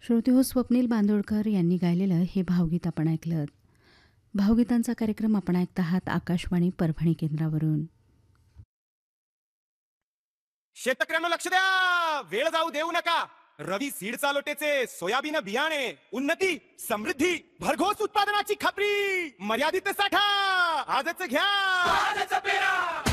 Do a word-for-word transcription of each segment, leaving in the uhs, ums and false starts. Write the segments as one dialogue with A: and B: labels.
A: श्रोते हो, स्वप्नील बांदोडकर यांनी गायलेलं हे भावगीत आपण ऐकलं. भावगीतांचा कार्यक्रम आपण ऐकत आहात आकाशवाणी परभणी केंद्रावरून.
B: शेतकऱ्यांना लक्ष द्या, वेळ जाऊ देऊ नका. रवी सीड चालोटेचे सोयाबीन बियाणे, उन्नती समृद्धी भरघोस उत्पादनाची खात्री, मर्यादित साठा आजच घ्या. आजच पेरा.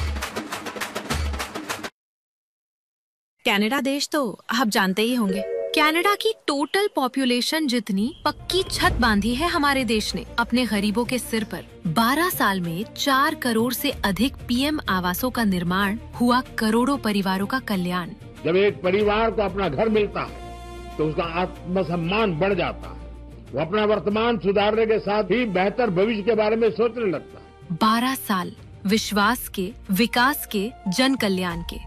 C: कनाडा देश तो आप जानते ही होंगे. कनाडा की टोटल पॉपुलेशन जितनी पक्की छत बांधी है हमारे देश ने अपने गरीबों के सिर पर. बारह साल में चार करोड़ से अधिक पीएम आवासों का निर्माण हुआ, करोड़ों परिवारों का कल्याण.
D: जब एक परिवार को अपना घर मिलता है तो उसका आत्मसम्मान बढ़ जाता है. वो अपना वर्तमान सुधारने के साथ ही बेहतर भविष्य के बारे में सोचने लगता है.
C: बारह साल विश्वास के, विकास के, जन कल्याण के.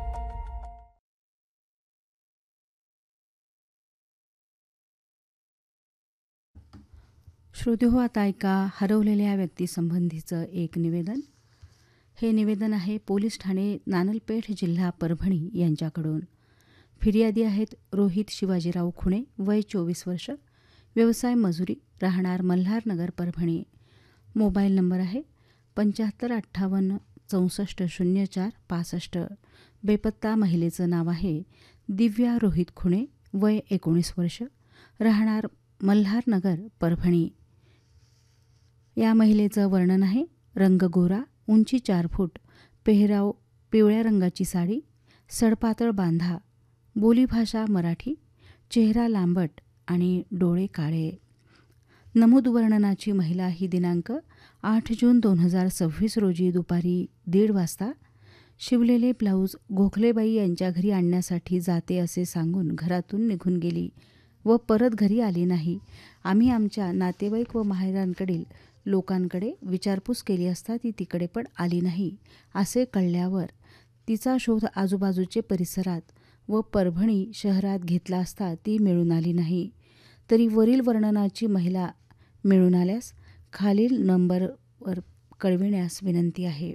A: श्रोते हो, आता ऐका हरवलेल्या व्यक्तीसंबंधीचं एक निवेदन. हे निवेदन आहे पोलीस ठाणे नानलपेठ जिल्हा परभणी यांच्याकडून. फिर्यादी आहेत रोहित शिवाजीराव खुणे, वय चोवीस वर्ष, व्यवसाय मजुरी, राहणार मल्हारनगर परभणी. मोबाईल नंबर आहे पंच्याहत्तर अठ्ठावन्न चौसष्ट शून्य चार पासष्ट. बेपत्ता महिलेचं नाव आहे दिव्या रोहित खुणे, वय एकोणीस वर्ष, राहणार मल्हारनगर परभणी. या महिलेचं वर्णन आहे रंग गोरा, उंची चार फूट, पेहराव पिवळ्या रंगाची साडी, सडपातळ बांधा, बोलीभाषा मराठी, चेहरा लांबट आणि डोळे काळे. नमूद वर्णनाची महिला ही दिनांक आठ जून दोन हजार सव्वीस रोजी दुपारी दीड वाजता शिवलेले ब्लाऊज गोखलेबाई यांच्या घरी आणण्यासाठी जाते असे सांगून घरातून निघून गेली व परत घरी आली नाही. आम्ही आमच्या नातेवाईक व माहेरांकडील लोकांकडे विचारपूस केली असता ती तिकडे पण आली नाही असे कळल्यावर तिचा शोध आजूबाजूचे परिसरात व परभणी शहरात घेतला असता ती मिळून आली नाही. तरी वरील वर्णनाची महिला मिळून आल्यास खालील नंबरवर कळविण्यास विनंती आहे.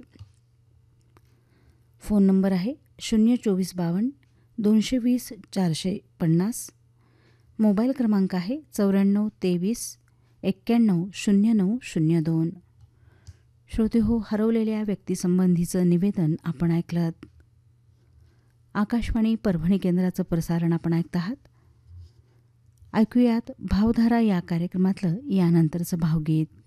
A: फोन नंबर आहे शून्य चोवीस बावन्न दोनशे वीस चारशे पन्नास. मोबाईल क्रमांक आहे चौऱ्याण्णव तेवीस एक्क्याण्णव शून्य नऊ शून्य दोन. श्रोते हो, हरवलेल्या व्यक्तीसंबंधीचं निवेदन आपण ऐकलं. आकाशवाणी परभणी केंद्राचं प्रसारण आपण ऐकत आहात. ऐकूयात भावधारा या कार्यक्रमातलं यानंतरचं भावगीत.